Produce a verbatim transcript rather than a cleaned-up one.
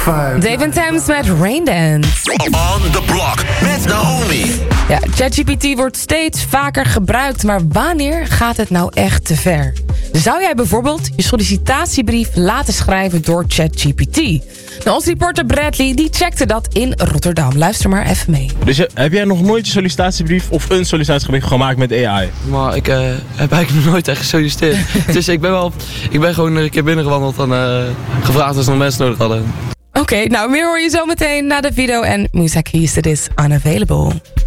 five. David Thames met Raindance. On the Block met Naomi. Ja, ChatGPT wordt steeds vaker gebruikt, maar wanneer gaat het nou echt te ver? Zou jij bijvoorbeeld je sollicitatiebrief laten schrijven door ChatGPT? Nou, onze reporter Bradley die checkte dat in Rotterdam. Luister maar even mee. Dus je, heb jij nog nooit je sollicitatiebrief of een sollicitatiebrief gemaakt met A I? Maar ik uh, heb eigenlijk nog nooit echt gesolliciteerd. Dus ik ben wel, ik ben gewoon een keer binnengewandeld en uh, gevraagd of ze nog mensen nodig hadden. Oké, okay, nou meer hoor je zo meteen na de video en Musa Keys. It is unavailable.